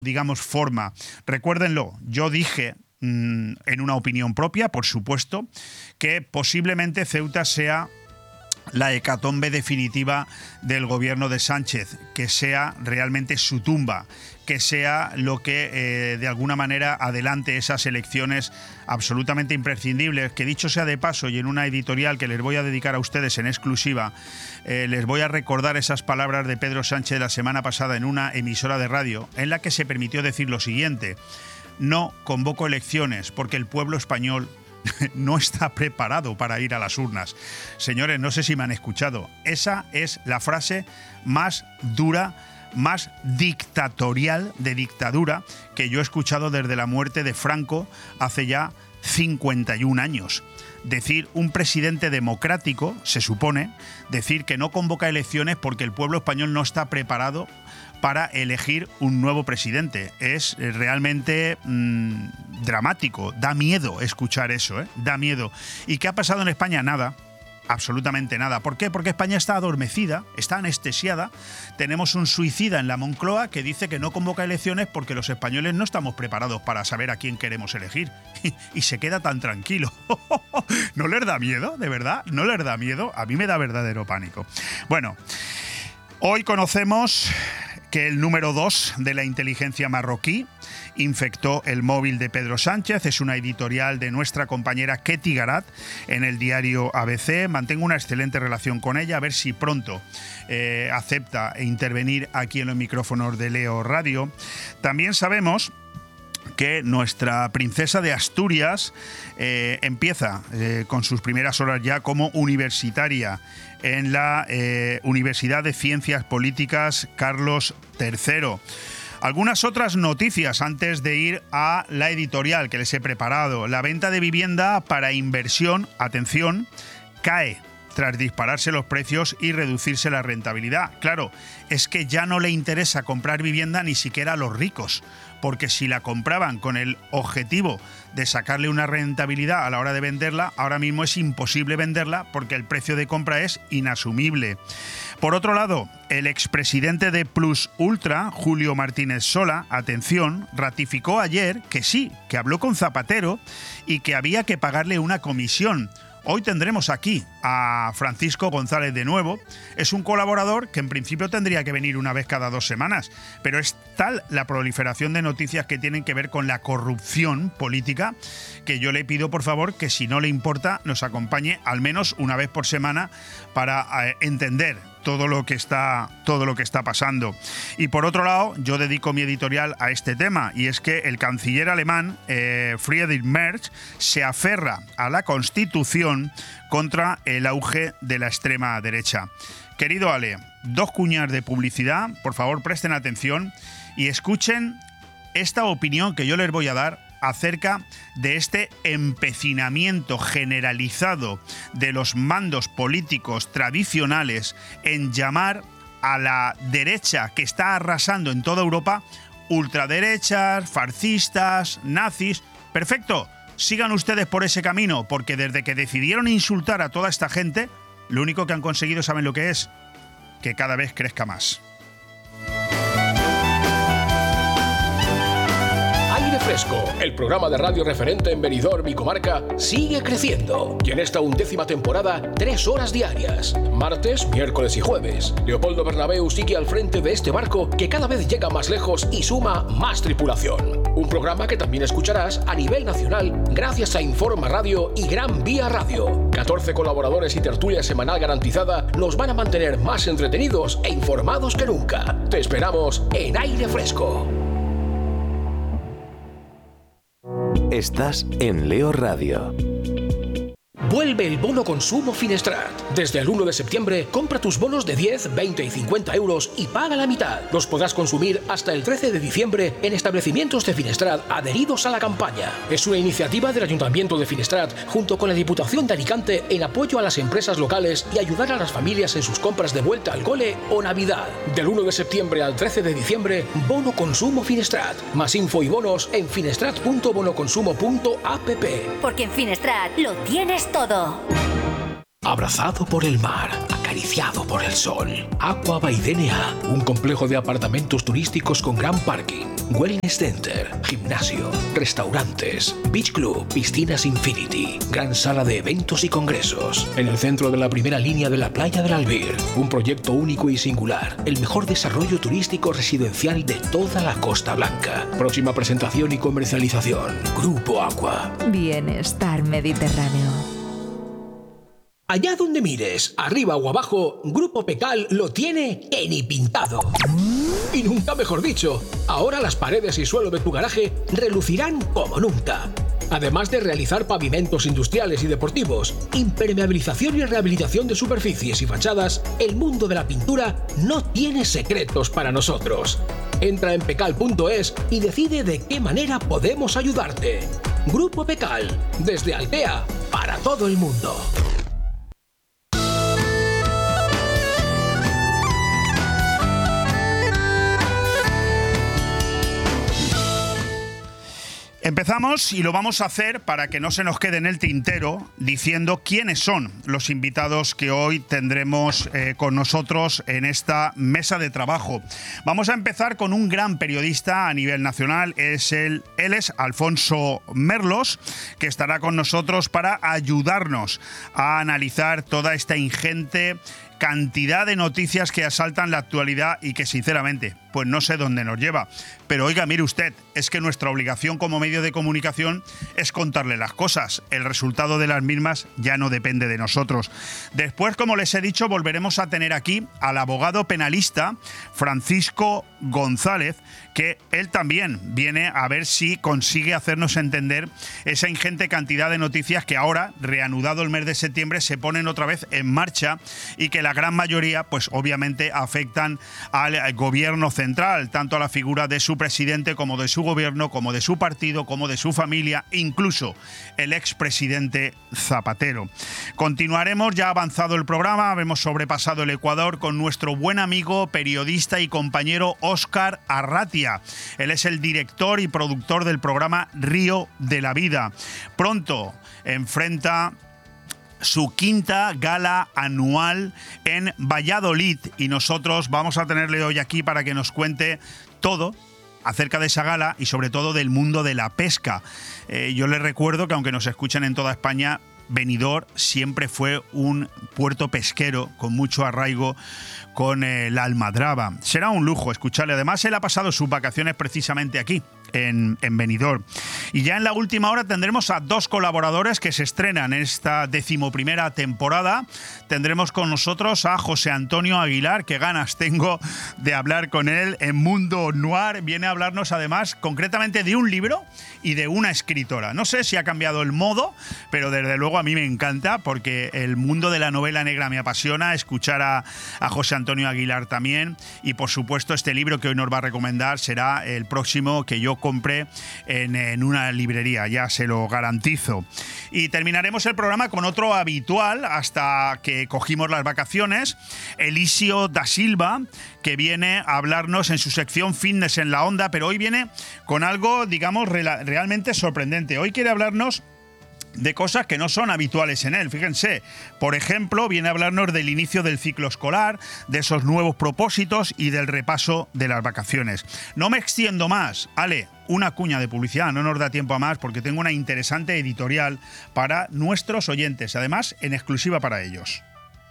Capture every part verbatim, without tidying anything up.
digamos, forma. Recuérdenlo, yo dije mmm, en una opinión propia, por supuesto, que posiblemente Ceuta sea la hecatombe definitiva del gobierno de Sánchez, que sea realmente su tumba, que sea lo que eh, de alguna manera adelante esas elecciones absolutamente imprescindibles, que dicho sea de paso, y en una editorial que les voy a dedicar a ustedes en exclusiva, eh, les voy a recordar esas palabras de Pedro Sánchez la semana pasada en una emisora de radio, en la que se permitió decir lo siguiente: no convoco elecciones porque el pueblo español no está preparado para ir a las urnas. Señores, no sé si me han escuchado. Esa es la frase más dura, más dictatorial, de dictadura, que yo he escuchado desde la muerte de Franco hace ya cincuenta y un años. Decir un presidente democrático, se supone, decir que no convoca elecciones porque el pueblo español no está preparado para elegir un nuevo presidente. Es realmente mmm, dramático, da miedo escuchar eso, ¿eh? Da miedo. ¿Y qué ha pasado en España? Nada, absolutamente nada. ¿Por qué? Porque España está adormecida, está anestesiada. Tenemos un suicida en la Moncloa que dice que no convoca elecciones porque los españoles no estamos preparados para saber a quién queremos elegir. Y se queda tan tranquilo. ¿No les da miedo? ¿De verdad? ¿No les da miedo? A mí me da verdadero pánico. Bueno, hoy conocemos que el número dos de la inteligencia marroquí infectó el móvil de Pedro Sánchez. Es una editorial de nuestra compañera Ketty Garat en el diario A B C. Mantengo una excelente relación con ella, a ver si pronto eh, acepta intervenir aquí en los micrófonos de Leo Radio. También sabemos que nuestra princesa de Asturias eh, empieza eh, con sus primeras horas ya como universitaria en la eh, Universidad de Ciencias Políticas Carlos tercero. Algunas otras noticias antes de ir a la editorial que les he preparado. La venta de vivienda para inversión, atención, cae tras dispararse los precios y reducirse la rentabilidad. Claro, es que ya no le interesa comprar vivienda ni siquiera a los ricos, porque si la compraban con el objetivo de sacarle una rentabilidad a la hora de venderla, ahora mismo es imposible venderla porque el precio de compra es inasumible. Por otro lado, el expresidente de Plus Ultra, Julio Martínez Sola, atención, ratificó ayer que sí, que habló con Zapatero y que había que pagarle una comisión. Hoy tendremos aquí a Francisco González de nuevo. Es un colaborador que en principio tendría que venir una vez cada dos semanas, pero es tal la proliferación de noticias que tienen que ver con la corrupción política que yo le pido, por favor, que si no le importa, nos acompañe al menos una vez por semana para eh, entender todo lo que está todo lo que está pasando. Y por otro lado, yo dedico mi editorial a este tema, y es que el canciller alemán eh, Friedrich Merz se aferra a la Constitución contra el auge de la extrema derecha. Querido Ale, dos cuñas de publicidad, por favor presten atención y escuchen esta opinión que yo les voy a dar acerca de este empecinamiento generalizado de los mandos políticos tradicionales en llamar a la derecha que está arrasando en toda Europa ultraderechas, fascistas, nazis. Perfecto, sigan ustedes por ese camino, porque desde que decidieron insultar a toda esta gente, lo único que han conseguido, ¿saben lo que es? Que cada vez crezca más. Fresco, el programa de radio referente en Benidorm y comarca, sigue creciendo. Y en esta undécima temporada, tres horas diarias. Martes, miércoles y jueves. Leopoldo Bernabéu sigue al frente de este barco que cada vez llega más lejos y suma más tripulación. Un programa que también escucharás a nivel nacional gracias a Informa Radio y Gran Vía Radio. catorce colaboradores y tertulia semanal garantizada nos van a mantener más entretenidos e informados que nunca. Te esperamos en Aire Fresco. Estás en Leo Radio. Vuelve el bono consumo Finestrat. Desde el uno de septiembre, compra tus bonos de diez, veinte y cincuenta euros y paga la mitad. Los podrás consumir hasta el trece de diciembre en establecimientos de Finestrat adheridos a la campaña. Es una iniciativa del Ayuntamiento de Finestrat junto con la Diputación de Alicante en apoyo a las empresas locales y ayudar a las familias en sus compras de vuelta al cole o Navidad. Del uno de septiembre al trece de diciembre, bono consumo Finestrat. Más info y bonos en finestrat punto bonoconsumo punto app. Porque en Finestrat lo tienes todo. abrazado por el mar, acariciado por el sol. Aqua by D N A, un complejo de apartamentos turísticos con gran parking, wellness center, gimnasio, restaurantes, beach club, piscinas infinity, gran sala de eventos y congresos. En el centro de la primera línea de la playa del Albir, un proyecto único y singular, el mejor desarrollo turístico residencial de toda la Costa Blanca. Próxima presentación y comercialización, Grupo Aqua. Bienestar mediterráneo. Allá donde mires, arriba o abajo, Grupo Pecal lo tiene que ni pintado. Y nunca mejor dicho, ahora las paredes y suelo de tu garaje relucirán como nunca. Además de realizar pavimentos industriales y deportivos, impermeabilización y rehabilitación de superficies y fachadas, el mundo de la pintura no tiene secretos para nosotros. Entra en pecal punto es y decide de qué manera podemos ayudarte. Grupo Pecal, desde Altea, para todo el mundo. Empezamos y lo vamos a hacer para que no se nos quede en el tintero diciendo quiénes son los invitados que hoy tendremos eh, con nosotros en esta mesa de trabajo. Vamos a empezar con un gran periodista a nivel nacional, es el, él es Alfonso Merlos, que estará con nosotros para ayudarnos a analizar toda esta ingente cantidad de noticias que asaltan la actualidad y que sinceramente pues no sé dónde nos lleva. Pero oiga, mire usted, es que nuestra obligación como medio de comunicación es contarle las cosas. El resultado de las mismas ya no depende de nosotros. Después, como les he dicho, volveremos a tener aquí al abogado penalista Francisco González, que él también viene a ver si consigue hacernos entender esa ingente cantidad de noticias que ahora, reanudado el mes de septiembre, se ponen otra vez en marcha y que la gran mayoría, pues obviamente afectan al gobierno central, tanto a la figura de su presidente como de su gobierno, como de su partido, como de su familia, incluso el expresidente Zapatero. Continuaremos, ya avanzado el programa, hemos sobrepasado el Ecuador con nuestro buen amigo, periodista y compañero Óscar Arratia. Él es el director y productor del programa Río de la Vida. Pronto enfrenta su quinta gala anual en Valladolid y nosotros vamos a tenerle hoy aquí para que nos cuente todo acerca de esa gala y sobre todo del mundo de la pesca. Eh, yo les recuerdo que aunque nos escuchen en toda España, Benidorm siempre fue un puerto pesquero con mucho arraigo con eh, la almadraba. Será un lujo escucharle. Además, él ha pasado sus vacaciones precisamente aquí, en, en Benidorm. Y ya en la última hora tendremos a dos colaboradores que se estrenan en esta decimoprimera temporada. Tendremos con nosotros a José Antonio Aguilar, que ganas tengo de hablar con él en Mundo Noir. Viene a hablarnos además concretamente de un libro y de una escritora. No sé si ha cambiado el modo, pero desde luego a mí me encanta porque el mundo de la novela negra me apasiona, escuchar a, a José Antonio Aguilar también, y por supuesto este libro que hoy nos va a recomendar será el próximo que yo compré en, en una librería, ya se lo garantizo. Y terminaremos el programa con otro habitual hasta que cogimos las vacaciones, Elisio da Silva, que viene a hablarnos en su sección Fitness en la Onda, pero hoy viene con algo, digamos, realmente sorprendente. Hoy quiere hablarnos de cosas que no son habituales en él. Fíjense, por ejemplo, viene a hablarnos del inicio del ciclo escolar, de esos nuevos propósitos y del repaso de las vacaciones. No me extiendo más. Ale, una cuña de publicidad, no nos da tiempo a más porque tengo una interesante editorial para nuestros oyentes, además en exclusiva para ellos.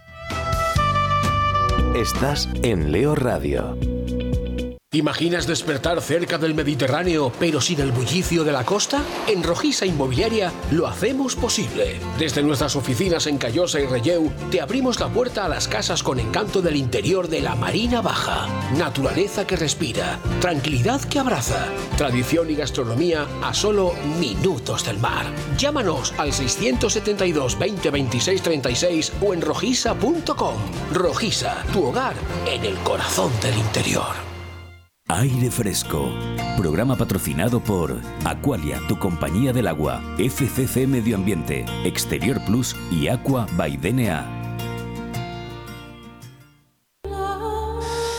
Estás en Leo Radio. ¿Imaginas despertar cerca del Mediterráneo, pero sin el bullicio de la costa? En Rojisa Inmobiliaria lo hacemos posible. Desde nuestras oficinas en Callosa y Relleu, te abrimos la puerta a las casas con encanto del interior de la Marina Baja. Naturaleza que respira, tranquilidad que abraza, tradición y gastronomía a solo minutos del mar. Llámanos al seiscientos setenta y dos, veinte, veintiséis, treinta y seis o en rojisa punto com. Rojisa, tu hogar en el corazón del interior. Aire Fresco, programa patrocinado por Aqualia, tu compañía del agua, F C C Medio Ambiente, Exterior Plus y Aqua by D N A.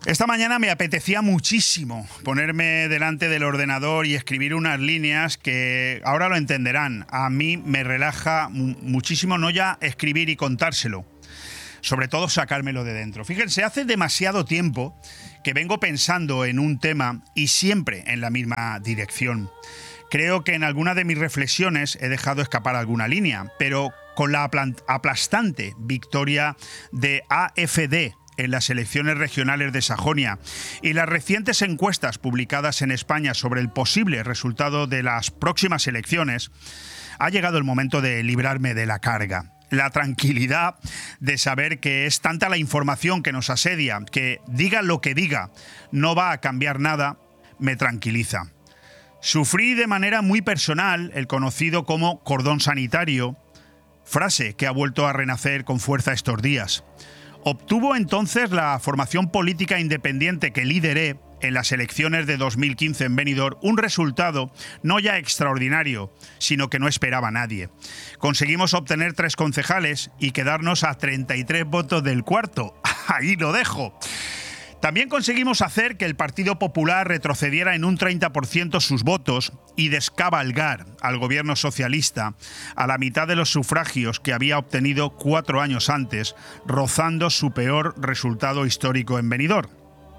Esta mañana me apetecía muchísimo ponerme delante del ordenador y escribir unas líneas que ahora lo entenderán. A mí me relaja muchísimo no ya escribir y contárselo, sobre todo sacármelo de dentro. Fíjense, hace demasiado tiempo que vengo pensando en un tema y siempre en la misma dirección. Creo que en alguna de mis reflexiones he dejado escapar alguna línea, pero con la aplastante victoria de A F D en las elecciones regionales de Sajonia y las recientes encuestas publicadas en España sobre el posible resultado de las próximas elecciones, ha llegado el momento de librarme de la carga. La tranquilidad de saber que es tanta la información que nos asedia, que diga lo que diga, no va a cambiar nada, me tranquiliza. Sufrí de manera muy personal el conocido como cordón sanitario, frase que ha vuelto a renacer con fuerza estos días. Obtuvo entonces la formación política independiente que lideré en las elecciones de dos mil quince en Benidorm un resultado no ya extraordinario, sino que no esperaba nadie. Conseguimos obtener tres concejales y quedarnos a treinta y tres votos del cuarto. Ahí lo dejo. También conseguimos hacer que el Partido Popular retrocediera en un treinta por ciento sus votos y descabalgar al gobierno socialista a la mitad de los sufragios que había obtenido cuatro años antes, rozando su peor resultado histórico en Benidorm.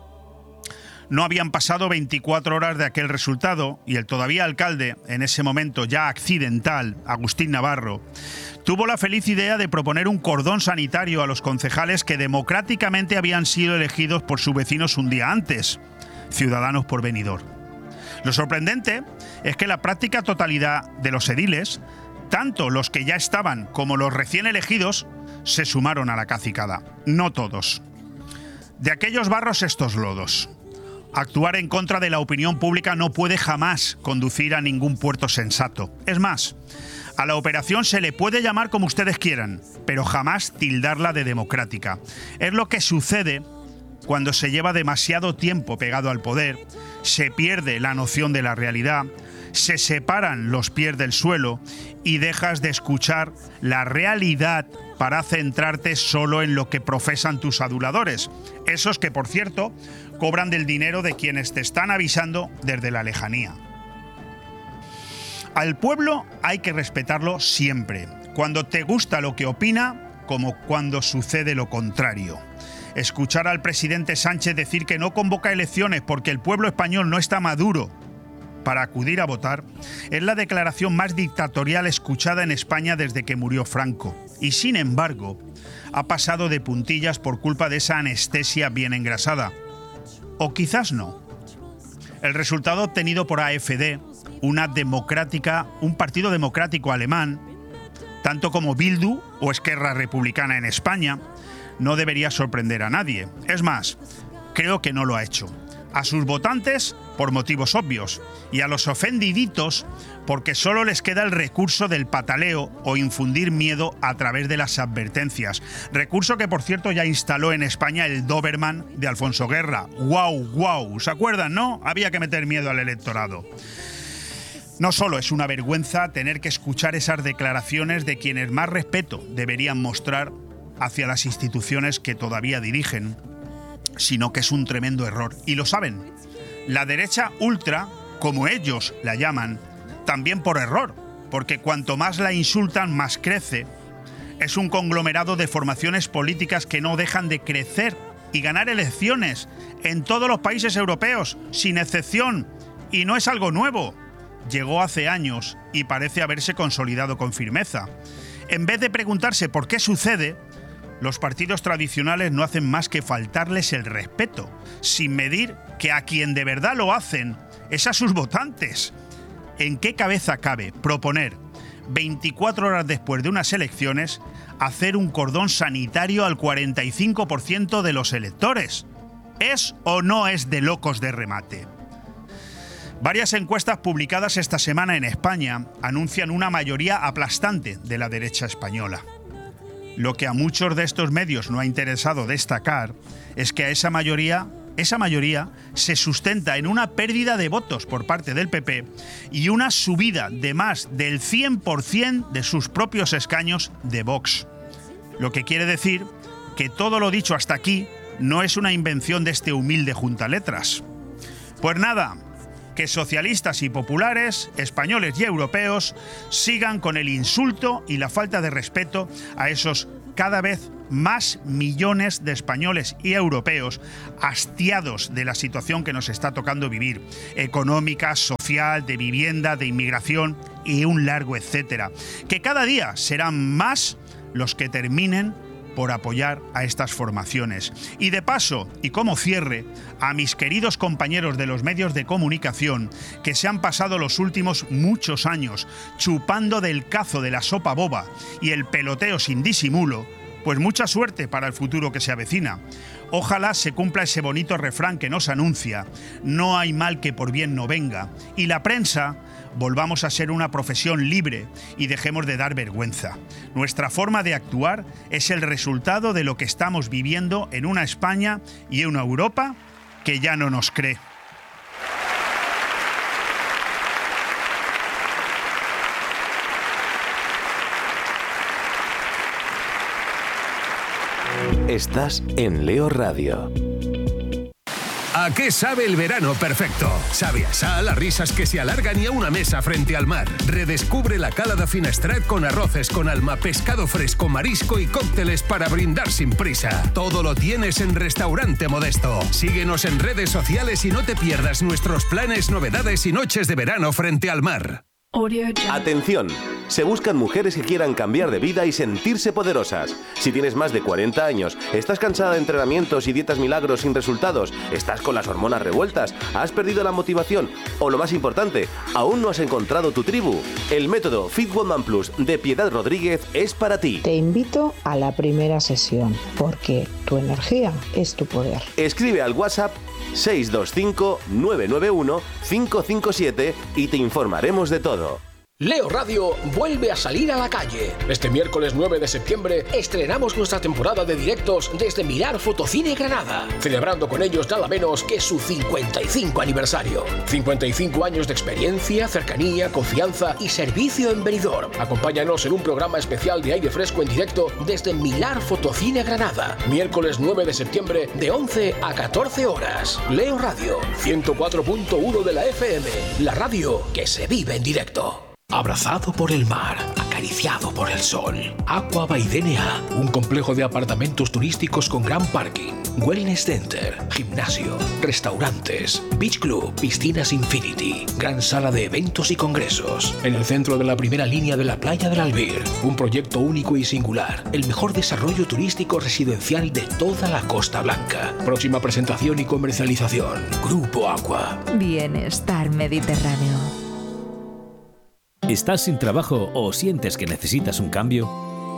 No habían pasado veinticuatro horas de aquel resultado y el todavía alcalde, en ese momento ya accidental, Agustín Navarro, tuvo la feliz idea de proponer un cordón sanitario a los concejales que democráticamente habían sido elegidos por sus vecinos un día antes, Ciudadanos por Benidorm. Lo sorprendente es que la práctica totalidad de los ediles, tanto los que ya estaban como los recién elegidos, se sumaron a la cacicada. No todos. De aquellos barros estos lodos. Actuar en contra de la opinión pública no puede jamás conducir a ningún puerto sensato. Es más, a la operación se le puede llamar como ustedes quieran, pero jamás tildarla de democrática. Es lo que sucede cuando se lleva demasiado tiempo pegado al poder, se pierde la noción de la realidad, se separan los pies del suelo y dejas de escuchar la realidad para centrarte solo en lo que profesan tus aduladores. Esos que, por cierto, cobran del dinero de quienes te están avisando desde la lejanía. Al pueblo hay que respetarlo siempre, cuando te gusta lo que opina, como cuando sucede lo contrario. Escuchar al presidente Sánchez decir que no convoca elecciones porque el pueblo español no está maduro para acudir a votar es la declaración más dictatorial escuchada en España desde que murió Franco. Y sin embargo, ha pasado de puntillas por culpa de esa anestesia bien engrasada. O quizás no. El resultado obtenido por A F D, una democrática, un partido democrático alemán, tanto como Bildu o Esquerra Republicana en España, no debería sorprender a nadie. Es más, creo que no lo ha hecho. A sus votantes por motivos obvios y a los ofendiditos porque solo les queda el recurso del pataleo o infundir miedo a través de las advertencias. Recurso que, por cierto, ya instaló en España el Doberman de Alfonso Guerra. ¡Guau, guau! ¿Se acuerdan, no? Había que meter miedo al electorado. No solo es una vergüenza tener que escuchar esas declaraciones de quienes más respeto deberían mostrar hacia las instituciones que todavía dirigen, sino que es un tremendo error. Y lo saben. La derecha ultra, como ellos la llaman, también por error, porque cuanto más la insultan, más crece. Es un conglomerado de formaciones políticas que no dejan de crecer y ganar elecciones en todos los países europeos, sin excepción. Y no es algo nuevo. Llegó hace años y parece haberse consolidado con firmeza. En vez de preguntarse por qué sucede, los partidos tradicionales no hacen más que faltarles el respeto, sin medir que a quien de verdad lo hacen es a sus votantes. ¿En qué cabeza cabe proponer, veinticuatro horas después de unas elecciones, hacer un cordón sanitario al cuarenta y cinco por ciento de los electores? ¿Es o no es de locos de remate? Varias encuestas publicadas esta semana en España anuncian una mayoría aplastante de la derecha española. Lo que a muchos de estos medios no ha interesado destacar es que a esa mayoría, esa mayoría se sustenta en una pérdida de votos por parte del P P y una subida de más del cien por ciento de sus propios escaños de Vox. Lo que quiere decir que todo lo dicho hasta aquí no es una invención de este humilde juntaletras. Pues nada, que socialistas y populares, españoles y europeos, sigan con el insulto y la falta de respeto a esos cada vez más millones de españoles y europeos hastiados de la situación que nos está tocando vivir, económica, social, de vivienda, de inmigración y un largo etcétera, que cada día serán más los que terminen por apoyar a estas formaciones. Y de paso, y como cierre, a mis queridos compañeros de los medios de comunicación que se han pasado los últimos muchos años chupando del cazo de la sopa boba y el peloteo sin disimulo, pues mucha suerte para el futuro que se avecina. Ojalá se cumpla ese bonito refrán que nos anuncia: no hay mal que por bien no venga. Y la prensa, volvamos a ser una profesión libre y dejemos de dar vergüenza. Nuestra forma de actuar es el resultado de lo que estamos viviendo en una España y en una Europa que ya no nos cree. Estás en Leo Radio. ¿A qué sabe el verano perfecto? Sabe a sal, a risas que se alargan y a una mesa frente al mar. Redescubre la cala de Finestrat con arroces con alma, pescado fresco, marisco y cócteles para brindar sin prisa. Todo lo tienes en Restaurante Modesto. Síguenos en redes sociales y no te pierdas nuestros planes, novedades y noches de verano frente al mar. Atención, se buscan mujeres que quieran cambiar de vida y sentirse poderosas. Si tienes más de cuarenta años, estás cansada de entrenamientos y dietas milagros sin resultados, estás con las hormonas revueltas, has perdido la motivación o, lo más importante, aún no has encontrado tu tribu, el método Fit Woman Plus de Piedad Rodríguez es para ti. Te invito a la primera sesión, porque tu energía es tu poder. Escribe al WhatsApp seis dos cinco, nueve nueve uno, cinco cinco siete y te informaremos de todo. Leo Radio vuelve a salir a la calle. Este miércoles nueve de septiembre estrenamos nuestra temporada de directos desde Mirar Fotocine Granada, celebrando con ellos nada menos que su cincuenta y cinco aniversario. cincuenta y cinco años de experiencia, cercanía, confianza y servicio en Benidorm. Acompáñanos en un programa especial de aire fresco en directo desde Mirar Fotocine Granada, miércoles nueve de septiembre de once a catorce horas. Leo Radio, ciento cuatro punto uno de la F M, la radio que se vive en directo. Abrazado por el mar, acariciado por el sol. Aqua Baidenia, un complejo de apartamentos turísticos con gran parking, wellness center, gimnasio, restaurantes, beach club, piscinas infinity, gran sala de eventos y congresos. En el centro de la primera línea de la playa del Albir, un proyecto único y singular, el mejor desarrollo turístico residencial de toda la Costa Blanca. Próxima presentación y comercialización, Grupo Aqua. Bienestar Mediterráneo. ¿Estás sin trabajo o sientes que necesitas un cambio?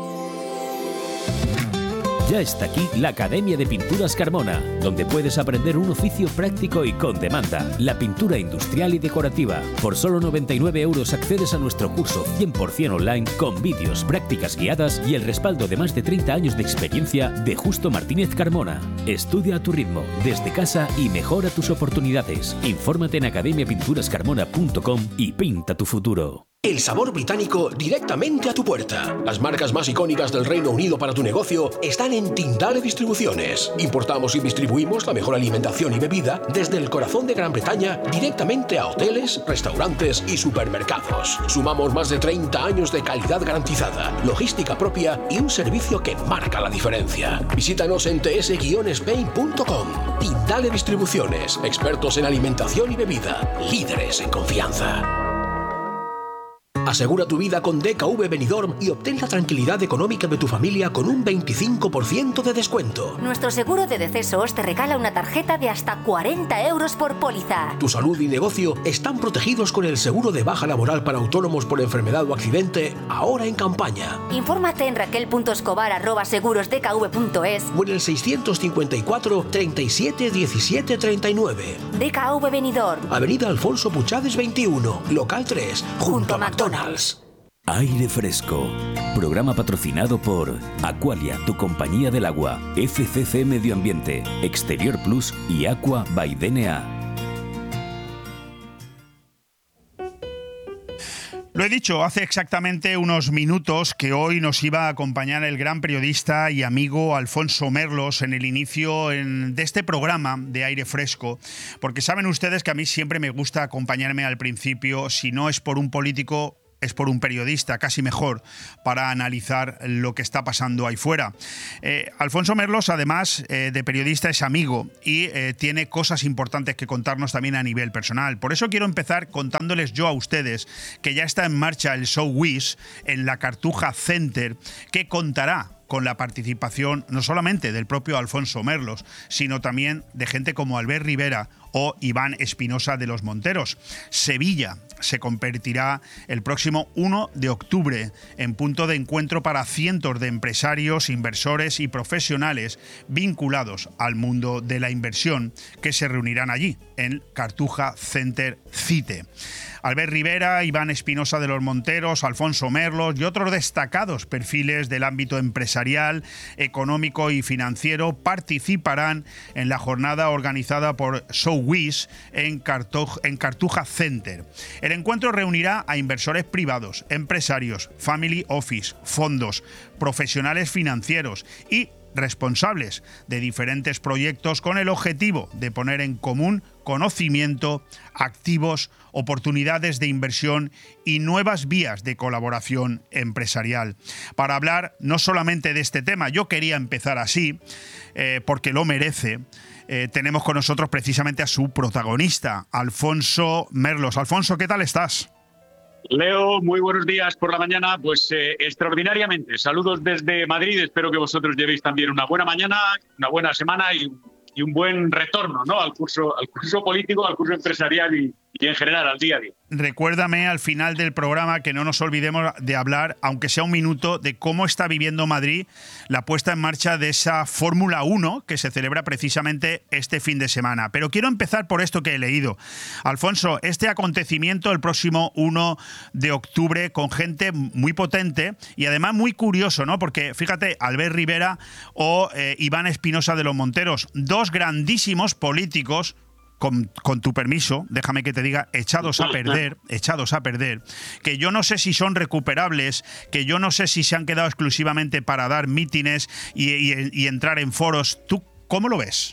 Ya está aquí la Academia de Pinturas Carmona, donde puedes aprender un oficio práctico y con demanda, la pintura industrial y decorativa. Por solo noventa y nueve euros accedes a nuestro curso cien por ciento online con vídeos, prácticas guiadas y el respaldo de más de treinta años de experiencia de Justo Martínez Carmona. Estudia a tu ritmo, desde casa y mejora tus oportunidades. Infórmate en academia pinturas carmona punto com y pinta tu futuro. El sabor británico directamente a tu puerta. Las marcas más icónicas del Reino Unido para tu negocio están en Tindale Distribuciones. Importamos y distribuimos la mejor alimentación y bebida desde el corazón de Gran Bretaña directamente a hoteles, restaurantes y supermercados. Sumamos más de treinta años de calidad garantizada, logística propia y un servicio que marca la diferencia. Visítanos en t s guion spain punto com. Tindale Distribuciones, expertos en alimentación y bebida, líderes en confianza. Asegura tu vida con D K V Benidorm y obtén la tranquilidad económica de tu familia con un veinticinco por ciento de descuento. Nuestro seguro de decesos te regala una tarjeta de hasta cuarenta euros por póliza. Tu salud y negocio están protegidos con el seguro de baja laboral para autónomos por enfermedad o accidente, ahora en campaña. Infórmate en raquel punto escobar arroba seguros d k v punto es o en el seiscientos cincuenta y cuatro, treinta y siete, diecisiete, treinta y nueve. D K V Benidorm. Avenida Alfonso Puchades veintiuno, local tres, junto a McDonald's. Aire Fresco. Programa patrocinado por Aqualia, tu compañía del agua, F C C Medio Ambiente, Exterior Plus y Aqua by D N A. Lo he dicho hace exactamente unos minutos que hoy nos iba a acompañar el gran periodista y amigo Alfonso Merlos en el inicio en, de este programa de Aire Fresco, porque saben ustedes que a mí siempre me gusta acompañarme al principio, si no es por un político, es por un periodista, casi mejor, para analizar lo que está pasando ahí fuera. Eh, Alfonso Merlos, además eh, de periodista, es amigo y eh, tiene cosas importantes que contarnos también a nivel personal. Por eso quiero empezar contándoles yo a ustedes que ya está en marcha el Show Wish en la Cartuja Center, que contará con la participación no solamente del propio Alfonso Merlos, sino también de gente como Albert Rivera o Iván Espinosa de los Monteros. Sevilla se convertirá el próximo uno de octubre en punto de encuentro para cientos de empresarios, inversores y profesionales vinculados al mundo de la inversión que se reunirán allí, en Cartuja Center CITE. Albert Rivera, Iván Espinosa de los Monteros, Alfonso Merlos y otros destacados perfiles del ámbito empresarial, económico y financiero participarán en la jornada organizada por Show Wish en, Cartuj- en Cartuja Center. El encuentro reunirá a inversores privados, empresarios, family office, fondos, profesionales financieros y responsables de diferentes proyectos con el objetivo de poner en común conocimiento, activos, oportunidades de inversión y nuevas vías de colaboración empresarial. Para hablar no solamente de este tema, yo quería empezar así, eh, porque lo merece, eh, tenemos con nosotros precisamente a su protagonista, Alfonso Merlos. Alfonso, ¿qué tal estás? Leo, muy buenos días por la mañana, pues eh, extraordinariamente. Saludos desde Madrid, espero que vosotros llevéis también una buena mañana, una buena semana y, y un buen retorno, ¿no? al curso, al curso político, al curso empresarial y, y en general al día a día. Recuérdame al final del programa que no nos olvidemos de hablar, aunque sea un minuto, de cómo está viviendo Madrid la puesta en marcha de esa Fórmula uno que se celebra precisamente este fin de semana. Pero quiero empezar por esto que he leído. Alfonso, este acontecimiento el próximo uno de octubre con gente muy potente y además muy curioso, ¿no? Porque fíjate, Albert Rivera o eh, Iván Espinosa de los Monteros, dos grandísimos políticos. Con, con tu permiso, déjame que te diga, echados a perder, echados a perder, que yo no sé si son recuperables, que yo no sé si se han quedado exclusivamente para dar mítines y, y, y entrar en foros. ¿Tú cómo lo ves?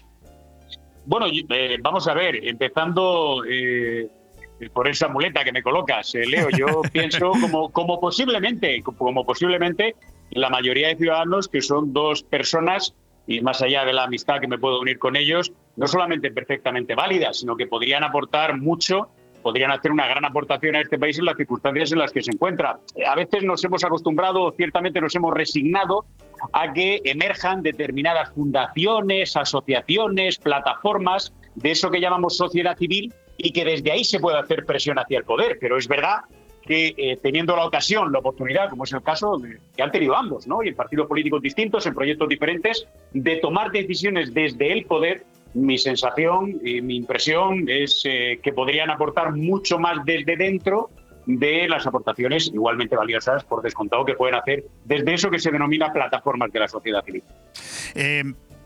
Bueno, eh, vamos a ver, empezando eh, por esa muleta que me colocas, eh, Leo, yo pienso como, como posiblemente, como posiblemente la mayoría de ciudadanos que son dos personas y más allá de la amistad que me puedo unir con ellos, no solamente perfectamente válidas, sino que podrían aportar mucho, podrían hacer una gran aportación a este país en las circunstancias en las que se encuentra. A veces nos hemos acostumbrado, ciertamente nos hemos resignado a que emerjan determinadas fundaciones, asociaciones, plataformas de eso que llamamos sociedad civil y que desde ahí se puede hacer presión hacia el poder. Pero es verdad que eh, teniendo la ocasión, la oportunidad, como es el caso de, que han tenido ambos, ¿no? Y en partidos políticos distintos, en proyectos diferentes, de tomar decisiones desde el poder, mi sensación y mi impresión es eh, que podrían aportar mucho más desde dentro de las aportaciones igualmente valiosas, por descontado, que pueden hacer desde eso que se denomina plataformas de la sociedad civil. Eh,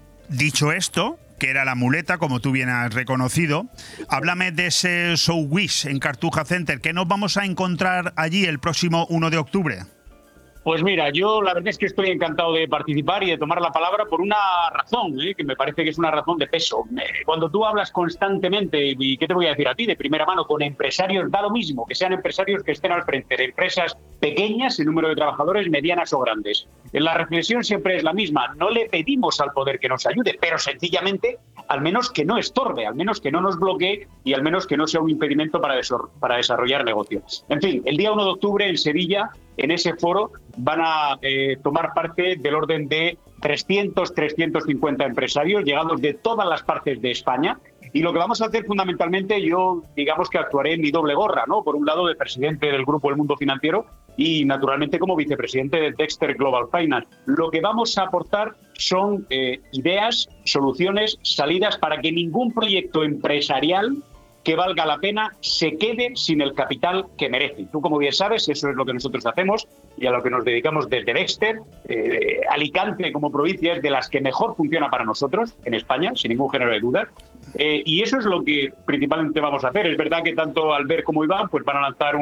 dicho esto, que era la muleta, como tú bien has reconocido, háblame de ese Show Wish en Cartuja Center. ¿Qué nos vamos a encontrar allí el próximo uno de octubre? Pues mira, yo la verdad es que estoy encantado de participar y de tomar la palabra por una razón, ¿eh? que me parece que es una razón de peso. Cuando tú hablas constantemente, y ¿qué te voy a decir a ti? De primera mano, con empresarios, da lo mismo, que sean empresarios que estén al frente de empresas pequeñas, en número de trabajadores, medianas o grandes. La reflexión siempre es la misma. No le pedimos al poder que nos ayude, pero sencillamente, al menos que no estorbe, al menos que no nos bloquee y al menos que no sea un impedimento para, desor- para desarrollar negocios. En fin, el día uno de octubre en Sevilla, en ese foro, van a eh, tomar parte del orden de trescientos, trescientos cincuenta empresarios llegados de todas las partes de España. Y lo que vamos a hacer fundamentalmente, yo digamos que actuaré en mi doble gorra, ¿no? Por un lado, de presidente del Grupo El Mundo Financiero y naturalmente como vicepresidente de Dexter Global Finance. Lo que vamos a aportar son eh, ideas, soluciones, salidas para que ningún proyecto empresarial que valga la pena se quede sin el capital que merece. Tú, como bien sabes, eso es lo que nosotros hacemos y a lo que nos dedicamos desde Dexter. Eh, Alicante, como provincia, es de las que mejor funciona para nosotros en España, sin ningún género de duda. Eh, y eso es lo que principalmente vamos a hacer. Es verdad que tanto Albert como Iván pues van a lanzar un,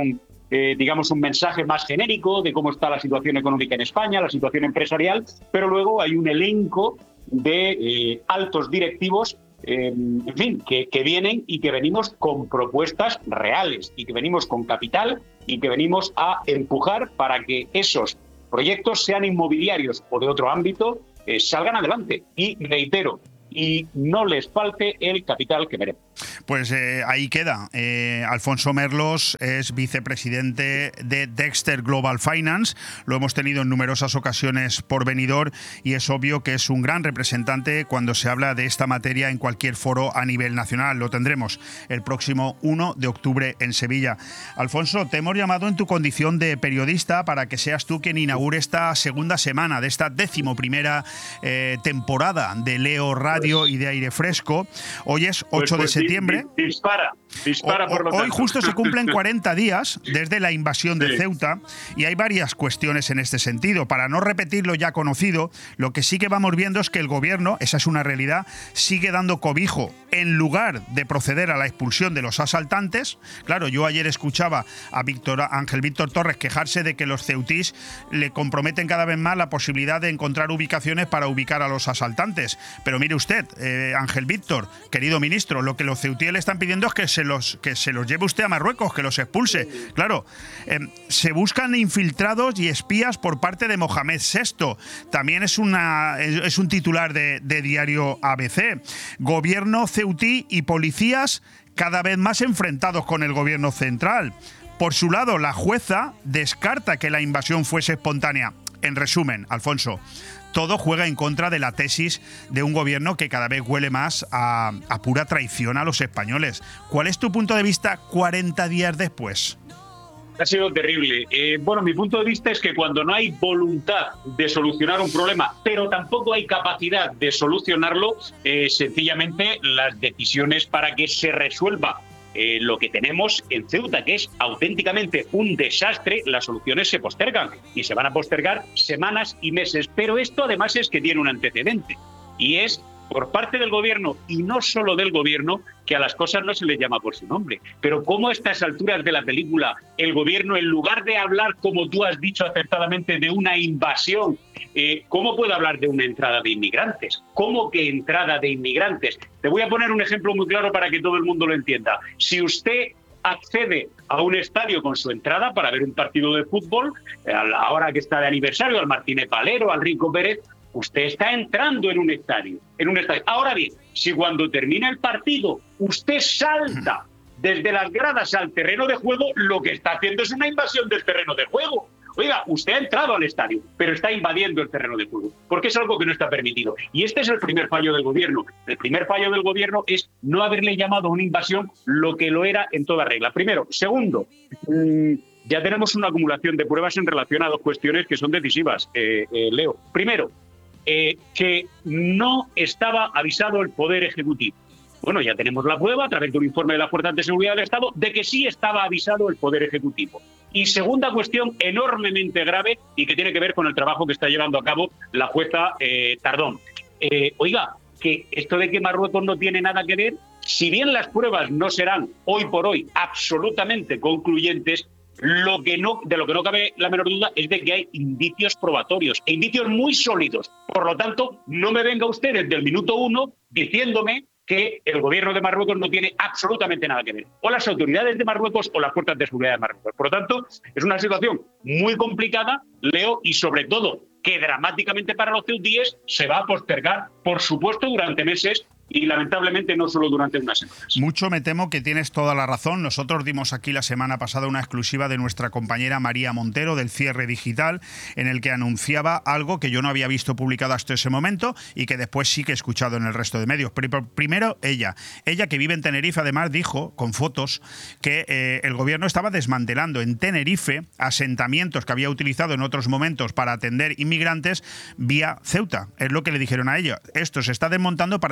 eh, digamos, un mensaje más genérico de cómo está la situación económica en España, la situación empresarial, pero luego hay un elenco de eh, altos directivos, eh, en fin, que, que vienen y que venimos con propuestas reales y que venimos con capital y que venimos a empujar para que esos proyectos, sean inmobiliarios o de otro ámbito, eh, salgan adelante. Y reitero, y no les falte el capital que merecen. Pues eh, ahí queda. Eh, Alfonso Merlos es vicepresidente de Dexter Global Finance. Lo hemos tenido en numerosas ocasiones por Benidorm y es obvio que es un gran representante cuando se habla de esta materia en cualquier foro a nivel nacional. Lo tendremos el próximo uno de octubre en Sevilla. Alfonso, te hemos llamado en tu condición de periodista para que seas tú quien inaugure esta segunda semana de esta décimo primera eh, temporada de Leo Radio y de Aire Fresco. Hoy es ocho pues, pues, de septiembre. Dispara, dispara o, por lo Hoy tanto. justo se cumplen cuarenta días desde la invasión de sí. Ceuta y hay varias cuestiones en este sentido. Para no repetir lo ya conocido, lo que sí que vamos viendo es que el gobierno, esa es una realidad, sigue dando cobijo en lugar de proceder a la expulsión de los asaltantes. Claro, yo ayer escuchaba a Víctor, a Ángel Víctor Torres quejarse de que los ceutís le comprometen cada vez más la posibilidad de encontrar ubicaciones para ubicar a los asaltantes. Pero mire usted, eh, Ángel Víctor, querido ministro, lo que los ceutíes le están pidiendo es que se los, que se los lleve usted a Marruecos, que los expulse. Claro, eh, se buscan infiltrados y espías por parte de Mohamed sexto. También es, una, es, es un titular de, de diario A B C. Gobierno ceutí y policías cada vez más enfrentados con el gobierno central. Por su lado, la jueza descarta que la invasión fuese espontánea. En resumen, Alfonso, todo juega en contra de la tesis de un gobierno que cada vez huele más a, a pura traición a los españoles. ¿Cuál es tu punto de vista cuarenta días después? Ha sido terrible. Eh, bueno, mi punto de vista es que cuando no hay voluntad de solucionar un problema, pero tampoco hay capacidad de solucionarlo, eh, sencillamente las decisiones para que se resuelva Eh, lo que tenemos en Ceuta, que es auténticamente un desastre, las soluciones se postergan y se van a postergar semanas y meses. Pero esto además es que tiene un antecedente y es por parte del gobierno y no solo del gobierno que a las cosas no se les llama por su nombre. Pero cómo a estas alturas de la película el gobierno, en lugar de hablar, como tú has dicho acertadamente, de una invasión, eh, ¿cómo puede hablar de una entrada de inmigrantes? ¿Cómo que entrada de inmigrantes? Te voy a poner un ejemplo muy claro para que todo el mundo lo entienda. Si usted accede a un estadio con su entrada para ver un partido de fútbol, a la hora que está de aniversario, al Martínez Valero, al Rico Pérez, usted está entrando en un estadio, en un estadio. Ahora bien, si cuando termina el partido usted salta desde las gradas al terreno de juego, lo que está haciendo es una invasión del terreno de juego. Oiga, usted ha entrado al estadio, pero está invadiendo el terreno de juego, porque es algo que no está permitido. Y este es el primer fallo del gobierno. El primer fallo del gobierno es no haberle llamado a una invasión lo que lo era en toda regla. Primero. Segundo, mmm, ya tenemos una acumulación de pruebas en relación a dos cuestiones que son decisivas, eh, eh, Leo. Primero, Eh, que no estaba avisado el Poder Ejecutivo. Bueno, ya tenemos la prueba a través de un informe de las Fuerzas de Seguridad del Estado de que sí estaba avisado el Poder Ejecutivo. Y segunda cuestión enormemente grave y que tiene que ver con el trabajo que está llevando a cabo la jueza eh, Tardón. Eh, oiga, que esto de que Marruecos no tiene nada que ver, si bien las pruebas no serán hoy por hoy absolutamente concluyentes, Lo que no, de lo que no cabe la menor duda es de que hay indicios probatorios, e indicios muy sólidos. Por lo tanto, no me venga usted desde el minuto uno diciéndome que el gobierno de Marruecos no tiene absolutamente nada que ver. O las autoridades de Marruecos o las fuerzas de seguridad de Marruecos. Por lo tanto, es una situación muy complicada, Leo, y sobre todo que dramáticamente para los ceutíes se va a postergar, por supuesto, durante meses, y lamentablemente no solo durante unas semanas. Mucho me temo que tienes toda la razón. Nosotros dimos aquí la semana pasada una exclusiva de nuestra compañera María Montero del Cierre Digital, en el que anunciaba algo que yo no había visto publicado hasta ese momento y que después sí que he escuchado en el resto de medios. Pero primero ella, ella que vive en Tenerife, además dijo con fotos que eh, el gobierno estaba desmantelando en Tenerife asentamientos que había utilizado en otros momentos para atender inmigrantes vía Ceuta. Es lo que le dijeron a ella. Esto se está desmontando para llevarlo a Ceuta.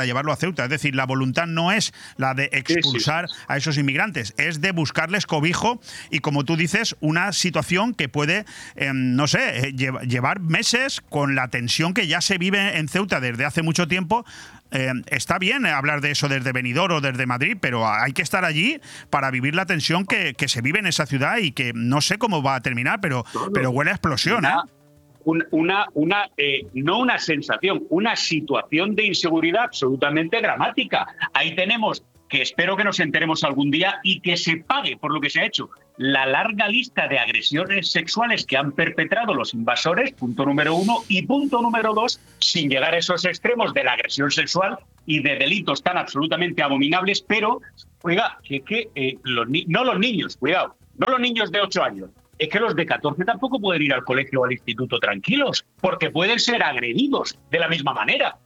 Ceuta. Es decir, la voluntad no es la de expulsar sí, sí. a esos inmigrantes, es de buscarles cobijo y, como tú dices, una situación que puede, eh, no sé, llevar meses con la tensión que ya se vive en Ceuta desde hace mucho tiempo. Eh, está bien hablar de eso desde Benidorm o desde Madrid, pero hay que estar allí para vivir la tensión que, que se vive en esa ciudad y que no sé cómo va a terminar, pero, pero huele a explosión, ¿eh? Una, una, una eh, no una sensación, una situación de inseguridad absolutamente dramática. Ahí tenemos, que espero que nos enteremos algún día y que se pague por lo que se ha hecho, la larga lista de agresiones sexuales que han perpetrado los invasores, punto número uno, y punto número dos, sin llegar a esos extremos de la agresión sexual y de delitos tan absolutamente abominables, pero, oiga, que, que eh, los ni- no los niños, cuidado, no los niños de ocho años, es que los de catorce tampoco pueden ir al colegio o al instituto tranquilos, porque pueden ser agredidos de la misma manera.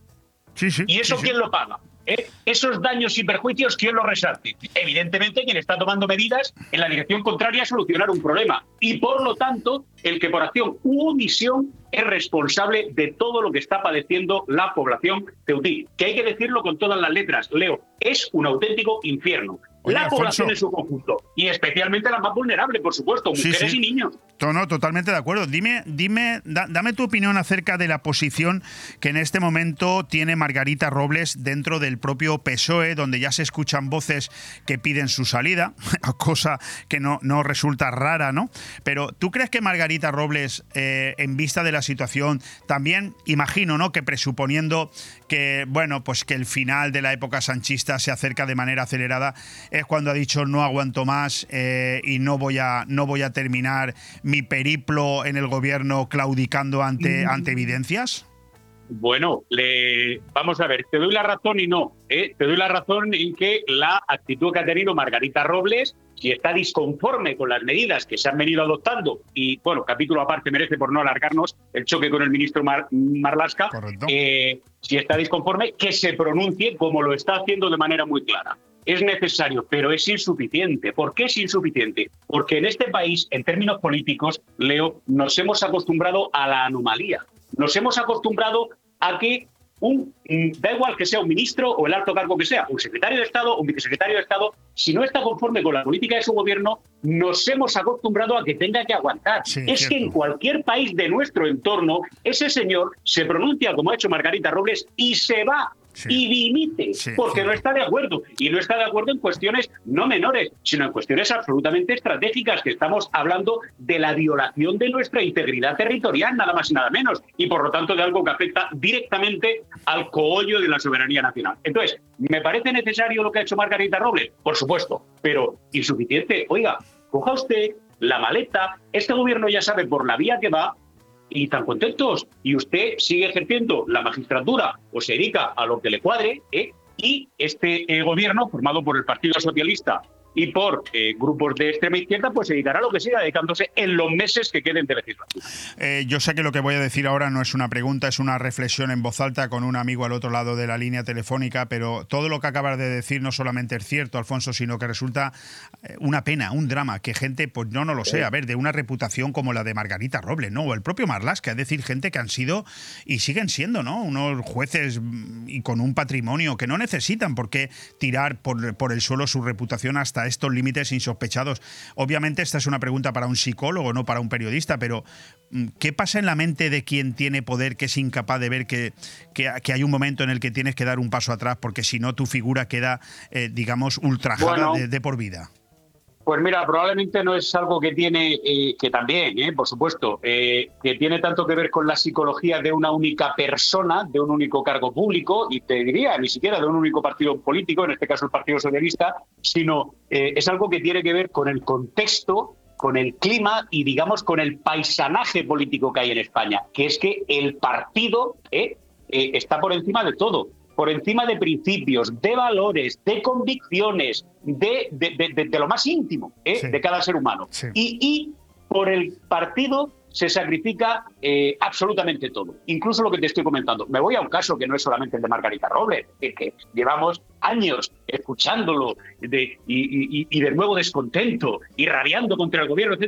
Sí, sí, ¿Y eso sí, quién sí. lo paga? ¿Eh? Esos daños y perjuicios, ¿quién los resarte? Evidentemente, quien está tomando medidas en la dirección contraria a solucionar un problema. Y, por lo tanto, el que por acción u omisión es responsable de todo lo que está padeciendo la población ceutí. Que hay que decirlo con todas las letras, Leo, es un auténtico infierno. Oye, la Alfonso. población en su conjunto. Y especialmente la más vulnerable, por supuesto, mujeres Sí, sí. y niños. No, no, totalmente de acuerdo. Dime, dime, da- dame tu opinión acerca de la posición que en este momento tiene Margarita Robles dentro del propio P S O E, donde ya se escuchan voces que piden su salida, cosa que no, no resulta rara, ¿no? Pero ¿tú crees que Margarita Robles, eh, en vista de la situación, también imagino, ¿no?, que presuponiendo que, bueno, pues que el final de la época sanchista se acerca de manera acelerada, es cuando ha dicho no aguanto más eh, y no voy a no voy a terminar mi periplo en el gobierno claudicando ante, ante evidencias? Bueno, le, vamos a ver, te doy la razón y no. ¿eh? Te doy la razón en que la actitud que ha tenido Margarita Robles, si está disconforme con las medidas que se han venido adoptando, y bueno, capítulo aparte merece por no alargarnos el choque con el ministro Mar, Marlaska, eh, si está disconforme, que se pronuncie como lo está haciendo de manera muy clara. Es necesario, pero es insuficiente. ¿Por qué es insuficiente? Porque en este país, en términos políticos, Leo, nos hemos acostumbrado a la anomalía. Nos hemos acostumbrado a que un, da igual que sea un ministro o el alto cargo que sea, un secretario de Estado o un vicesecretario de Estado, si no está conforme con la política de su gobierno, nos hemos acostumbrado a que tenga que aguantar. Sí, es cierto. que en cualquier país de nuestro entorno, ese señor se pronuncia como ha hecho Margarita Robles y se va. Sí. Y dimite, sí, porque sí. no está de acuerdo. Y no está de acuerdo en cuestiones no menores, sino en cuestiones absolutamente estratégicas, que estamos hablando de la violación de nuestra integridad territorial, nada más y nada menos, y por lo tanto de algo que afecta directamente al cogollo de la soberanía nacional. Entonces, ¿me parece necesario lo que ha hecho Margarita Robles? Por supuesto, pero insuficiente. Oiga, coja usted la maleta, este gobierno ya sabe por la vía que va, y tan contentos, y usted sigue ejerciendo la magistratura o se dedica a lo que le cuadre, ¿eh? y este eh, gobierno, formado por el Partido Socialista y por eh, grupos de extrema izquierda, pues se dedicará a lo que siga, dedicándose en los meses que queden de legislatura. Eh, yo sé que lo que voy a decir ahora no es una pregunta, es una reflexión en voz alta con un amigo al otro lado de la línea telefónica, pero todo lo que acabas de decir no solamente es cierto, Alfonso, sino que resulta una pena, un drama, que gente, pues no, no lo sé, a ver, de una reputación como la de Margarita Robles, ¿no? O el propio Marlaska, es decir, gente que han sido y siguen siendo, ¿no?, unos jueces y con un patrimonio que no necesitan por qué tirar por, por el suelo su reputación hasta estos límites insospechados. Obviamente esta es una pregunta para un psicólogo, no para un periodista, pero ¿qué pasa en la mente de quien tiene poder, que es incapaz de ver que, que, que hay un momento en el que tienes que dar un paso atrás porque si no tu figura queda, eh, digamos, ultrajada bueno, de, de por vida? Pues mira, probablemente no es algo que tiene, eh, que también, eh, por supuesto, eh, que tiene tanto que ver con la psicología de una única persona, de un único cargo público, y te diría, ni siquiera de un único partido político, en este caso el Partido Socialista, sino eh, es algo que tiene que ver con el contexto, con el clima y, digamos, con el paisanaje político que hay en España, que es que el partido eh, eh, está por encima de todo. Por encima de principios, de valores, de convicciones, de, de, de, de, de lo más íntimo ¿eh? sí. de cada ser humano. Sí. Y, y por el partido se sacrifica eh, absolutamente todo, incluso lo que te estoy comentando. Me voy a un caso que no es solamente el de Margarita Robles, que, que llevamos años escuchándolo de, y, y, y de nuevo descontento y rabiando contra el gobierno, etcétera.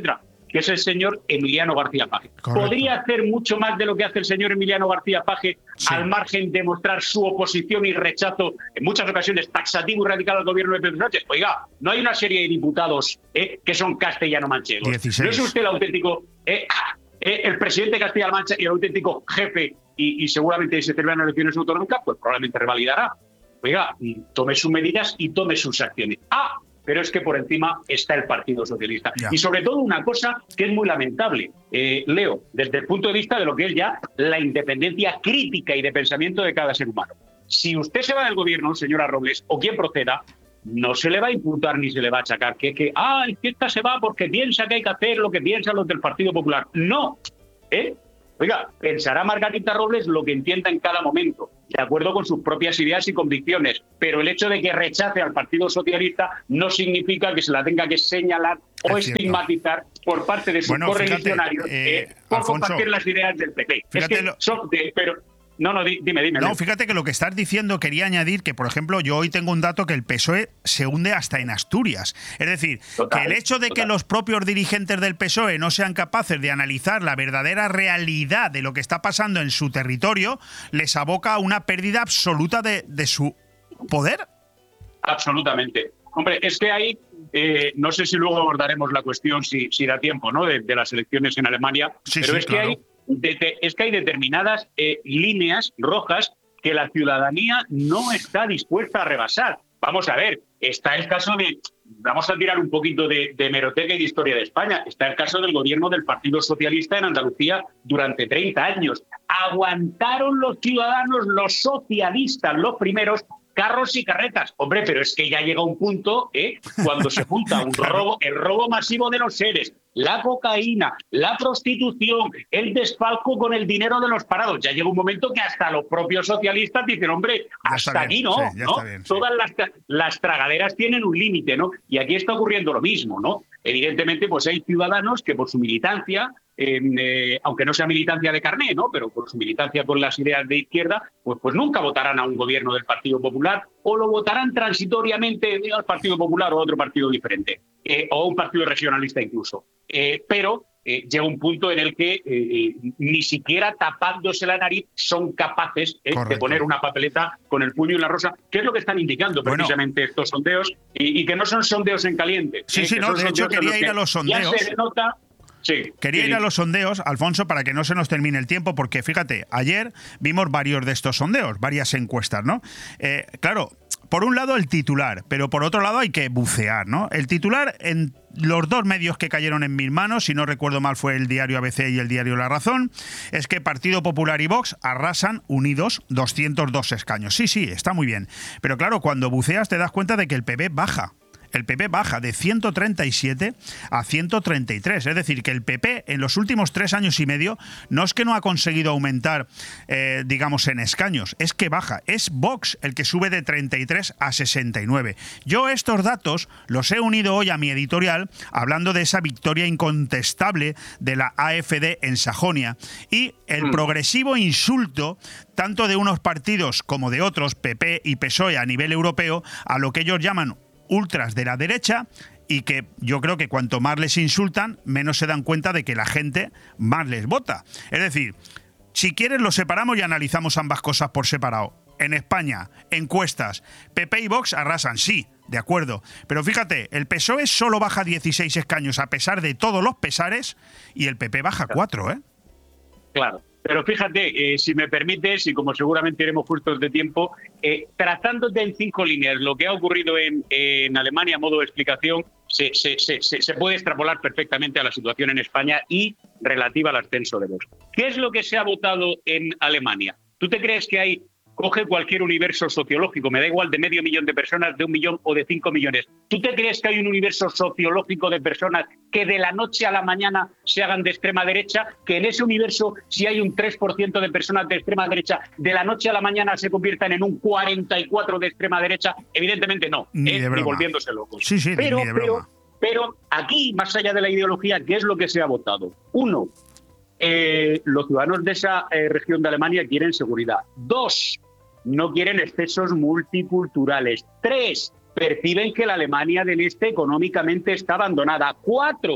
que es el señor Emiliano García Paje. Correcto. ¿Podría hacer mucho más de lo que hace el señor Emiliano García Paje, sí, al margen de mostrar su oposición y rechazo, en muchas ocasiones taxativo y radical al gobierno de Pedro Sánchez? Oiga, no hay una serie de diputados eh, que son castellano-manchegos. dieciséis. ¿No es usted el auténtico, eh, eh, el presidente de Castilla-La Mancha y el auténtico jefe, y, y seguramente si se celebran elecciones autonómicas, pues probablemente revalidará? Oiga, tome sus medidas y tome sus acciones. Ah, pero es que por encima está el Partido Socialista. Ya. Y sobre todo una cosa que es muy lamentable, eh, Leo, desde el punto de vista de lo que es ya la independencia crítica y de pensamiento de cada ser humano. Si usted se va del gobierno, señora Robles, o quien proceda, no se le va a imputar ni se le va a achacar que, que ah, que esta se va porque piensa que hay que hacer lo que piensan los del Partido Popular. No, ¿eh? Oiga, pensará Margarita Robles lo que entienda en cada momento, de acuerdo con sus propias ideas y convicciones, pero el hecho de que rechace al Partido Socialista no significa que se la tenga que señalar o es estigmatizar por parte de sus bueno, correligionarios eh, eh, por Alfonso, compartir las ideas del P P. Es que son de, pero No, no, dime, dime. No, fíjate que lo que estás diciendo, quería añadir que, por ejemplo, yo hoy tengo un dato que el P S O E se hunde hasta en Asturias. Es decir, total, que el hecho de total. que los propios dirigentes del P S O E no sean capaces de analizar la verdadera realidad de lo que está pasando en su territorio, les aboca a una pérdida absoluta de, de su poder. Absolutamente. Hombre, es que ahí, eh, no sé si luego abordaremos la cuestión, si, si da tiempo, ¿no?, de, de las elecciones en Alemania, sí, pero sí, es claro. que hay... De, de, es que hay determinadas eh, líneas rojas que la ciudadanía no está dispuesta a rebasar. Vamos a ver, está el caso de... Vamos a tirar un poquito de, de hemeroteca y de historia de España. Está el caso del gobierno del Partido Socialista en Andalucía durante treinta años. Aguantaron los ciudadanos, los socialistas, los primeros, carros y carretas. Hombre, pero es que ya llega un punto, ¿eh?, cuando se junta un robo, el robo masivo de los seres, la cocaína, la prostitución, el desfalco con el dinero de los parados. Ya llega un momento que hasta los propios socialistas dicen, hombre, ya hasta aquí no, sí, ¿no? Bien, sí. Todas las, las tragaderas tienen un límite, ¿no? Y aquí está ocurriendo lo mismo, ¿no? Evidentemente, pues hay ciudadanos que por su militancia, eh, eh, aunque no sea militancia de carné, ¿no?, pero por su militancia con las ideas de izquierda, pues, pues nunca votarán a un gobierno del Partido Popular o lo votarán transitoriamente al Partido Popular o a otro partido diferente, eh, o a un partido regionalista incluso. Eh, pero eh, llega un punto en el que eh, eh, ni siquiera tapándose la nariz son capaces eh, de poner una papeleta con el puño y la rosa, que es lo que están indicando bueno. precisamente estos sondeos, y, y que no son sondeos en caliente. Sí, eh, sí, no, de hecho quería ir a los sondeos. Ya se nota. Sí, Quería sí. ir a los sondeos, Alfonso, para que no se nos termine el tiempo, porque fíjate, ayer vimos varios de estos sondeos, varias encuestas, ¿no? Eh, claro, por un lado el titular, pero por otro lado hay que bucear, ¿no? El titular, en los dos medios que cayeron en mis manos, si no recuerdo mal fue el diario A B C y el diario La Razón, es que Partido Popular y Vox arrasan unidos doscientos dos escaños. Sí, sí, está muy bien. Pero claro, cuando buceas te das cuenta de que el P P baja. El P P baja de ciento treinta y siete a ciento treinta y tres. Es decir, que el P P en los últimos tres años y medio no es que no ha conseguido aumentar, eh, digamos, en escaños, es que baja. Es Vox el que sube de treinta y tres a sesenta y nueve. Yo estos datos los he unido hoy a mi editorial hablando de esa victoria incontestable de la A F D en Sajonia y el mm. progresivo insulto tanto de unos partidos como de otros, P P y P S O E a nivel europeo, a lo que ellos llaman ultras de la derecha, y que yo creo que cuanto más les insultan, menos se dan cuenta de que la gente más les vota. Es decir, si quieres lo separamos y analizamos ambas cosas por separado. En España, encuestas, P P y Vox arrasan, sí, de acuerdo. Pero fíjate, el P S O E solo baja dieciséis escaños a pesar de todos los pesares y el P P baja cuatro, ¿eh? Claro. Pero fíjate, eh, si me permites, y como seguramente iremos justos de tiempo, eh, tratándote en cinco líneas lo que ha ocurrido en, en Alemania a modo de explicación, se, se, se, se puede extrapolar perfectamente a la situación en España y relativa al ascenso de Vox. ¿Qué es lo que se ha votado en Alemania? ¿Tú te crees que hay... Coge cualquier universo sociológico, me da igual de medio millón de personas, de un millón o de cinco millones. ¿Tú te crees que hay un universo sociológico de personas que de la noche a la mañana se hagan de extrema derecha? Que en ese universo, si hay un tres por ciento de personas de extrema derecha, de la noche a la mañana se conviertan en un cuarenta y cuatro por ciento de extrema derecha? Evidentemente no, ni, ¿eh? de ni volviéndose locos. Sí, sí, pero, ni de pero, broma. pero aquí, más allá de la ideología, ¿qué es lo que se ha votado? Uno, eh, los ciudadanos de esa eh, región de Alemania quieren seguridad. Dos, no quieren excesos multiculturales. Tres, perciben que la Alemania del Este económicamente está abandonada. Cuatro,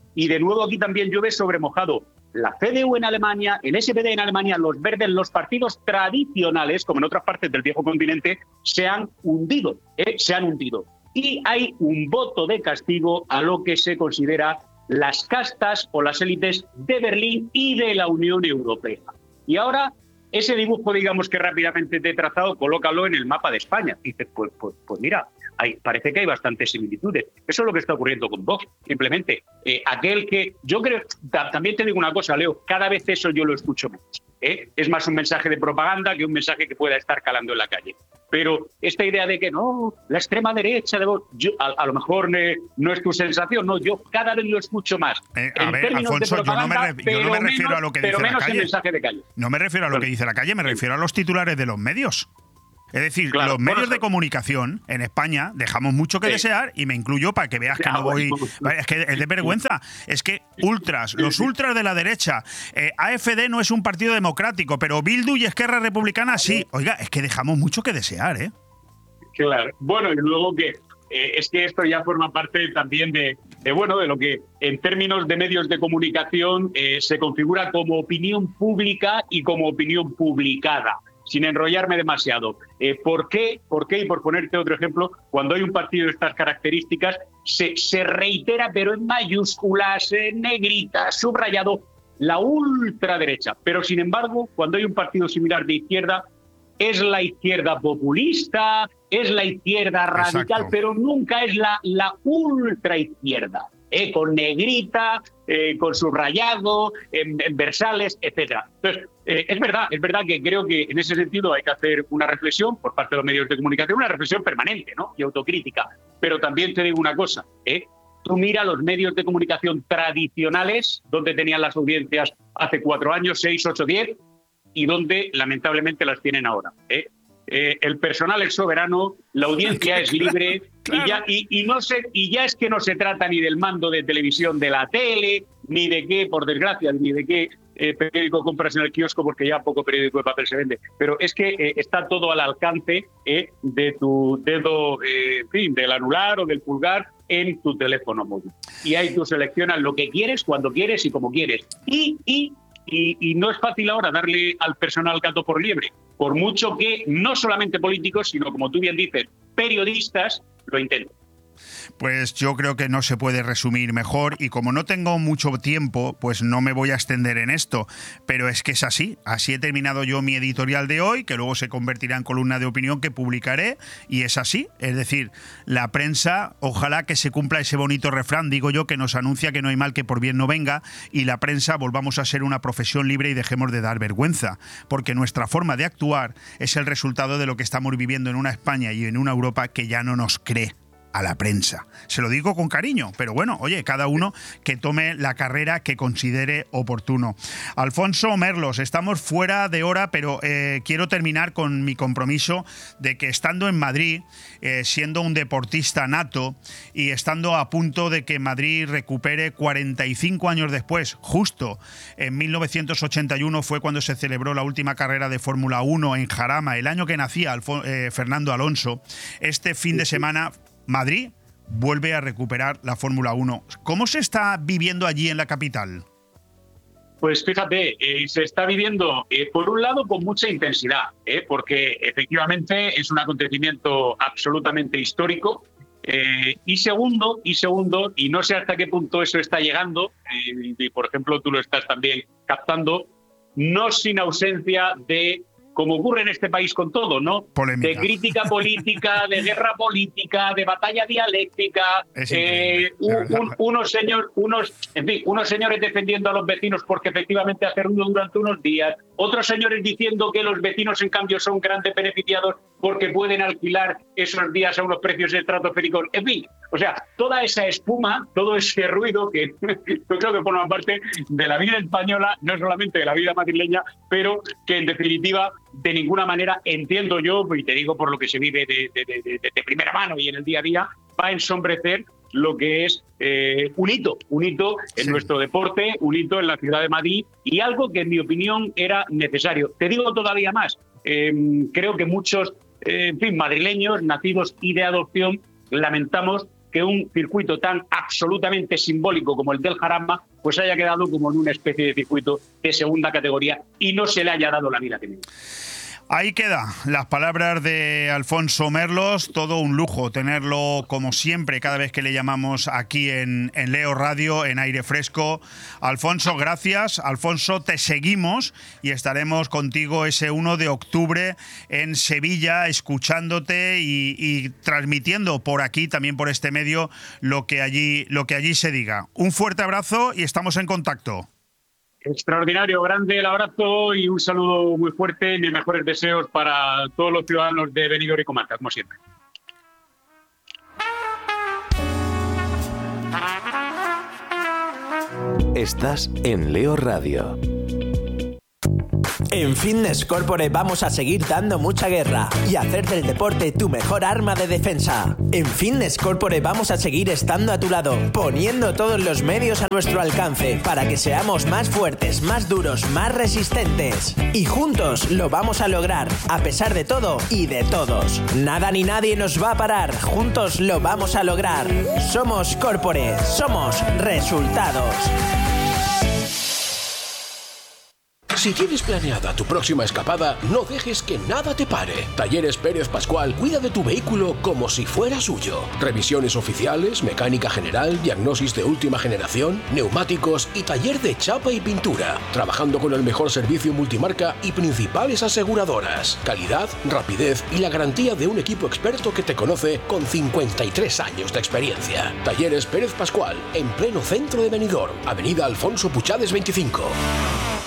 Y de nuevo aquí también llueve sobre mojado. La C D U en Alemania, el S P D en Alemania, los verdes, los partidos tradicionales, como en otras partes del viejo continente, se han hundido, ¿eh? se han hundido. Y hay un voto de castigo a lo que se considera las castas o las élites de Berlín y de la Unión Europea. Y ahora, ese dibujo, digamos, que rápidamente te he trazado, colócalo en el mapa de España. Y dices, pues, pues, pues mira, hay, parece que hay bastantes similitudes. Eso es lo que está ocurriendo con Vox, simplemente. Eh, aquel que, yo creo, también te digo una cosa, Leo, cada vez eso yo lo escucho menos. ¿eh? Es más un mensaje de propaganda que un mensaje que pueda estar calando en la calle. Pero esta idea de que no, la extrema derecha, de Vox, yo, a, a lo mejor ne, no es tu sensación, no, yo cada vez lo escucho más. Eh, a ver, Alfonso, yo no me, re, yo no me refiero menos, a lo que dice la calle. Mensaje de calle. No me refiero a lo que dice la calle, me refiero a los titulares de los medios. Es decir, claro, los medios bueno, de comunicación en España dejamos mucho que sí. desear, y me incluyo para que veas que no voy… Es que es de vergüenza. Es que ultras, los ultras de la derecha, eh, A F D no es un partido democrático, pero Bildu y Esquerra Republicana sí. Oiga, es que dejamos mucho que desear, ¿eh? Claro. Bueno, y luego que eh, es que esto ya forma parte también de, de, bueno, de lo que en términos de medios de comunicación eh, se configura como opinión pública y como opinión publicada. Sin enrollarme demasiado. Eh, ¿Por qué? ¿Por qué? Y por ponerte otro ejemplo, cuando hay un partido de estas características, se, se reitera, pero en mayúsculas, en negritas, subrayado, la ultraderecha. Pero, sin embargo, cuando hay un partido similar de izquierda, es la izquierda populista, es la izquierda radical, exacto, pero nunca es la, la ultraizquierda. Eh, con negrita, eh, con subrayado, en, en versales, etcétera. Entonces, eh, es verdad, es verdad que creo que en ese sentido hay que hacer una reflexión por parte de los medios de comunicación, una reflexión permanente, ¿no? Y autocrítica. Pero también te digo una cosa, ¿eh? Tú mira los medios de comunicación tradicionales, donde tenían las audiencias hace cuatro años, seis, ocho, diez, y donde lamentablemente las tienen ahora, ¿eh? Eh, el personal es soberano, la audiencia es libre, claro. y, ya, y, y, no se, y ya es que no se trata ni del mando de televisión de la tele, ni de qué, por desgracia, ni de qué eh, periódico compras en el kiosco, porque ya poco periódico de papel se vende, pero es que eh, está todo al alcance eh, de tu dedo, eh, en fin, del anular o del pulgar en tu teléfono móvil. Y ahí tú seleccionas lo que quieres, cuando quieres y como quieres. Y, y Y, y no es fácil ahora darle al personal gato por liebre, por mucho que no solamente políticos, sino, como tú bien dices, periodistas lo intenten. Pues yo creo que no se puede resumir mejor, y como no tengo mucho tiempo, pues no me voy a extender en esto, pero es que es así, así he terminado yo mi editorial de hoy, que luego se convertirá en columna de opinión que publicaré, y es así, es decir, la prensa, ojalá que se cumpla ese bonito refrán, digo yo, que nos anuncia que no hay mal que por bien no venga, y la prensa volvamos a ser una profesión libre y dejemos de dar vergüenza, porque nuestra forma de actuar es el resultado de lo que estamos viviendo en una España y en una Europa que ya no nos cree a la prensa. Se lo digo con cariño, pero bueno, oye, cada uno que tome la carrera que considere oportuno. Alfonso Merlos, estamos fuera de hora, pero eh, quiero terminar con mi compromiso de que estando en Madrid, eh, siendo un deportista nato y estando a punto de que Madrid recupere cuarenta y cinco años después, justo en mil novecientos ochenta y uno fue cuando se celebró la última carrera de Fórmula uno en Jarama, el año que nacía Alfo- eh, Fernando Alonso, este fin de semana Madrid vuelve a recuperar la Fórmula uno. ¿Cómo se está viviendo allí en la capital? Pues fíjate, eh, se está viviendo, eh, por un lado, con mucha intensidad, eh, porque efectivamente es un acontecimiento absolutamente histórico. Eh, y segundo, y segundo, y no sé hasta qué punto eso está llegando, eh, y por ejemplo tú lo estás también captando, no sin ausencia de, como ocurre en este país con todo, ¿no? Polémica. De crítica política, de guerra política, de batalla dialéctica, eh, un, un, unos, señor, unos, en fin, unos señores defendiendo a los vecinos porque efectivamente hace ruido durante unos días, otros señores diciendo que los vecinos en cambio son grandes beneficiados porque pueden alquilar esos días a unos precios estratosféricos, en fin, o sea, toda esa espuma, todo ese ruido que yo creo que forma parte de la vida española, no solamente de la vida madrileña, pero que en definitiva de ninguna manera, entiendo yo, y te digo por lo que se vive de, de, de, de, de primera mano y en el día a día, va a ensombrecer lo que es eh, un hito, un hito en sí. nuestro deporte, un hito en la ciudad de Madrid y algo que en mi opinión era necesario. Te digo todavía más, eh, creo que muchos, eh, en fin, madrileños, nacidos y de adopción, lamentamos que un circuito tan absolutamente simbólico como el del Jarama pues haya quedado como en una especie de circuito de segunda categoría y no se le haya dado la vida que merece. Ahí queda las palabras de Alfonso Merlos, todo un lujo tenerlo como siempre cada vez que le llamamos aquí en, en Leo Radio, en Aire Fresco. Alfonso, gracias. Alfonso, te seguimos y estaremos contigo ese uno de octubre en Sevilla, escuchándote y, y transmitiendo por aquí, también por este medio, lo que allí, lo que allí se diga. Un fuerte abrazo y estamos en contacto. Extraordinario, grande el abrazo y un saludo muy fuerte y mis mejores deseos para todos los ciudadanos de Benidorm y comarca, como siempre. Estás en Leo Radio. En Fitness Corporate vamos a seguir dando mucha guerra y hacer del deporte tu mejor arma de defensa. En Fitness Corporate vamos a seguir estando a tu lado, poniendo todos los medios a nuestro alcance para que seamos más fuertes, más duros, más resistentes. Y juntos lo vamos a lograr, a pesar de todo y de todos. Nada ni nadie nos va a parar, juntos lo vamos a lograr. Somos Corporate, somos resultados. Si tienes planeada tu próxima escapada, no dejes que nada te pare. Talleres Pérez Pascual cuida de tu vehículo como si fuera suyo. Revisiones oficiales, mecánica general, diagnosis de última generación, neumáticos y taller de chapa y pintura. Trabajando con el mejor servicio multimarca y principales aseguradoras. Calidad, rapidez y la garantía de un equipo experto que te conoce con cincuenta y tres años de experiencia. Talleres Pérez Pascual, en pleno centro de Benidorm, Avenida Alfonso Puchades veinticinco.